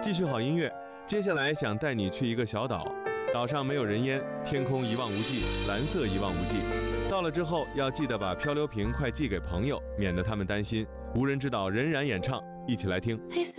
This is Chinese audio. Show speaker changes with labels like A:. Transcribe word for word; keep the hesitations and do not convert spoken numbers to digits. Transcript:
A: 继续好音乐，接下来想带你去一个小岛，岛上没有人烟，天空一望无际，蓝色一望无际。到了之后要记得把漂流瓶快寄给朋友，免得他们担心。无人之岛仍然演唱，一起来听。
B: 黑色